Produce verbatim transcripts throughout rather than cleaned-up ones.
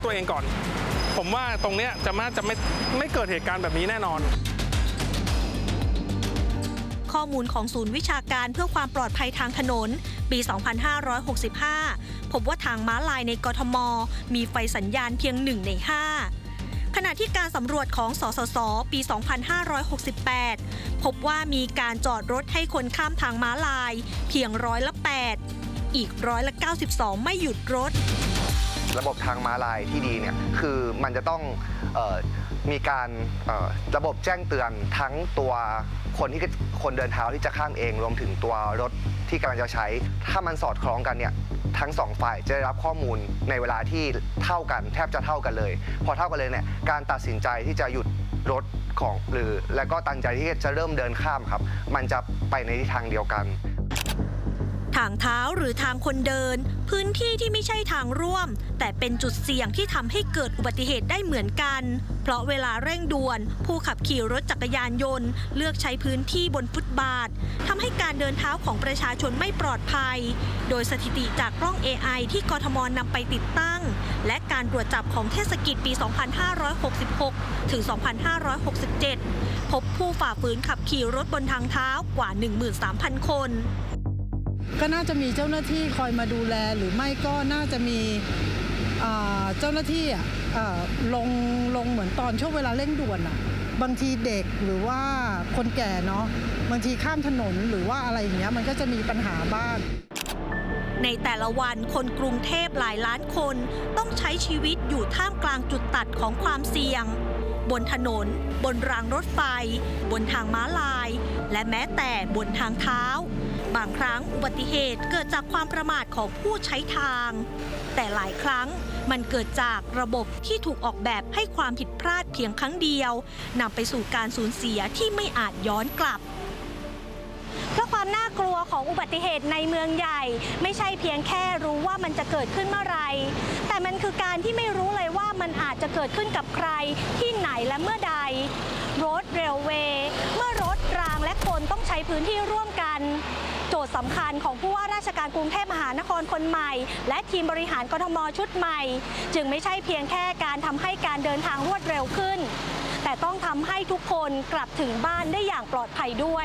ตัวเองก่อนผมว่าตรงเนี้ยจะมาจะไม่ไม่เกิดเหตุการณ์แบบนี้แน่นอนข้อมูลของศูนย์วิชาการเพื่อความปลอดภัยทางถนนปี สองพันห้าร้อยหกสิบห้า พบว่าทางม้าลายในกทม.มีไฟสัญญาณเพียงหนึ่งในห้าขณะที่การสำรวจของสสส.ปี สองพันห้าร้อยหกสิบแปด พบว่ามีการจอดรถให้คนข้ามทางม้าลายเพียงร้อยละแปดอีกร้อยละเก้าสิบสองไม่หยุดรถระบบทางม้าลายที่ดีเนี่ยคือมันจะต้องเอ่อมีการระบบแจ้งเตือนทั้งตัวคนที่คนเดินเท้าที่จะข้ามเองรวมถึงตัวรถที่กำลังจะใช้ถ้ามันสอดคล้องกันเนี่ยทั้งสองฝ่ายจะได้รับข้อมูลในเวลาที่เท่ากันแทบจะเท่ากันเลยพอเท่ากันเลยเนี่ยการตัดสินใจที่จะหยุดรถของหรือและก็ตั้งใจที่จะเริ่มเดินข้ามครับมันจะไปในทิศทางเดียวกันทางเท้าหรือทางคนเดินพื้นที่ที่ไม่ใช่ทางร่วมแต่เป็นจุดเสี่ยงที่ทำให้เกิดอุบัติเหตุได้เหมือนกันเพราะเวลาเร่งด่วนผู้ขับขี่รถจักรยานยนต์เลือกใช้พื้นที่บนฟุตบาททำให้การเดินเท้าของประชาชนไม่ปลอดภัยโดยสถิติจากกล้อง เอ ไอ ที่กทม.นำไปติดตั้งและการตรวจจับของเทศกิจปี สองพันห้าร้อยหกสิบหก ถึง สองพันห้าร้อยหกสิบเจ็ด พบผู้ฝ่าฝืนขับขี่รถบนทางเท้ากว่า หนึ่งหมื่นสามพัน คนก็น่าจะมีเจ้าหน้าที่คอยมาดูแลหรือไม่ก็น่าจะมีเจ้าหน้าที่ลงลงเหมือนตอนช่วงเวลาเร่งด่วนอ่ะบางทีเด็กหรือว่าคนแก่เนาะบางทีข้ามถนนหรือว่าอะไรอย่างเงี้ยมันก็จะมีปัญหาบ้างในแต่ละวันคนกรุงเทพหลายล้านคนต้องใช้ชีวิตอยู่ท่ามกลางจุดตัดของความเสี่ยงบนถนนบนรางรถไฟบนทางม้าลายและแม้แต่บนทางเท้าบางครั้งอุบัติเหตุเกิดจากความประมาทของผู้ใช้ทางแต่หลายครั้งมันเกิดจากระบบที่ถูกออกแบบให้ความผิดพลาดเพียงครั้งเดียวนำไปสู่การสูญเสียที่ไม่อาจย้อนกลับเพราะความน่ากลัวของอุบัติเหตุในเมืองใหญ่ไม่ใช่เพียงแค่รู้ว่ามันจะเกิดขึ้นเมื่อไรแต่มันคือการที่ไม่รู้เลยว่ามันอาจจะเกิดขึ้นกับใครที่ไหนและเมื่อใดรถเรลเวย์เมื่อรถรางและคนต้องใช้พื้นที่ร่วมกันโจทย์สำคัญของผู้ว่าราชการกรุงเทพมหานครคนใหม่และทีมบริหารกทม.ชุดใหม่จึงไม่ใช่เพียงแค่การทำให้การเดินทางรวดเร็วขึ้นแต่ต้องทำให้ทุกคนกลับถึงบ้านได้อย่างปลอดภัยด้วย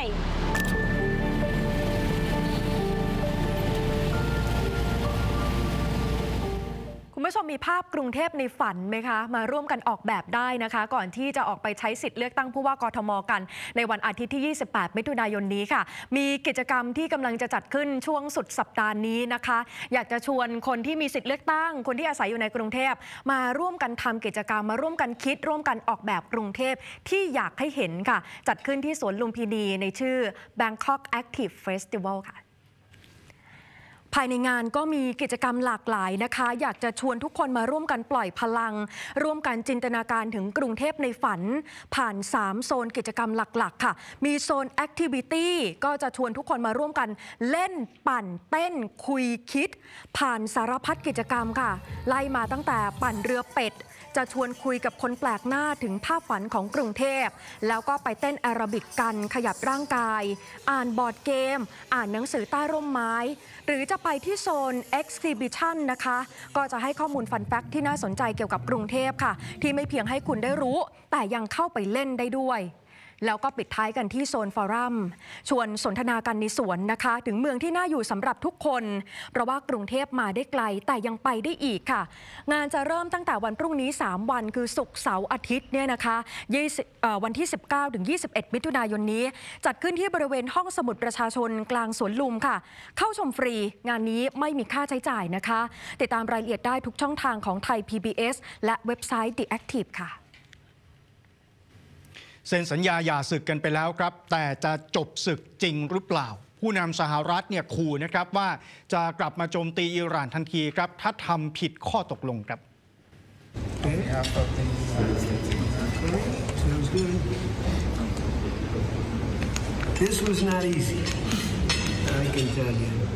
คุณผู้ชมมีภาพกรุงเทพในฝันไหมคะมาร่วมกันออกแบบได้นะคะก่อนที่จะออกไปใช้สิทธิ์เลือกตั้งผู้ว่ากทม.กันในวันอาทิตย์ที่ยี่สิบแปดมิถุนายนนี้ค่ะมีกิจกรรมที่กำลังจะจัดขึ้นช่วงสุดสัปดาห์นี้นะคะอยากจะชวนคนที่มีสิทธิ์เลือกตั้งคนที่อาศัยอยู่ในกรุงเทพมาร่วมกันทำกิจกรรมมาร่วมกันคิดร่วมกันออกแบบกรุงเทพที่อยากให้เห็นค่ะจัดขึ้นที่สวนลุมพินีในชื่อ Bangkok Active Festival ค่ะภายในงานก็มีกิจกรรมหลากหลายนะคะอยากจะชวนทุกคนมาร่วมกันปล่อยพลังร่วมกันจินตนาการถึงกรุงเทพในฝันผ่านสามโซนกิจกรรมหลักๆค่ะมีโซน Activity ก็จะชวนทุกคนมาร่วมกันเล่นปั่นเต้นคุยคิดผ่านสารพัดกิจกรรมค่ะไล่มาตั้งแต่ปั่นเรือเป็ดจะชวนคุยกับคนแปลกหน้าถึงภาพฝันของกรุงเทพแล้วก็ไปเต้นแอโรบิกกันขยับร่างกายอ่านบอร์ดเกมอ่านหนังสือใต้ร่มไม้หรือจะไปที่โซน Exhibition นะคะก็จะให้ข้อมูลฟันแฟกต์ที่น่าสนใจเกี่ยวกับกรุงเทพค่ะที่ไม่เพียงให้คุณได้รู้แต่ยังเข้าไปเล่นได้ด้วยแล้วก็ปิดท้ายกันที่โซนฟอรัมชวนสนทนากันในสวนนะคะถึงเมืองที่น่าอยู่สำหรับทุกคนเพราะว่ากรุงเทพมาได้ไกลแต่ยังไปได้อีกค่ะงานจะเริ่มตั้งแต่วันพรุ่งนี้สามวันคือศุกร์เสาร์อาทิตย์เนี่ยนะคะวันที่สิบเก้าถึงยี่สิบเอ็ดมิถุนายนนี้จัดขึ้นที่บริเวณห้องสมุดประชาชนกลางสวนลุมค่ะเข้าชมฟรีงานนี้ไม่มีค่าใช้จ่ายนะคะติดตามรายละเอียดได้ทุกช่องทางของไทย พี บี เอส และเว็บไซต์ The Active ค่ะเซ็นสัญญาหย่าศึกกันไปแล้วครับแต่จะจบศึกจริงหรือเปล่าผู้นำสหรัฐเนี่ยขู่นะครับว่าจะกลับมาโจมตีอิหร่านทันทีครับถ้าทำผิดข้อตกลงครับ This was not easy. I can tell you.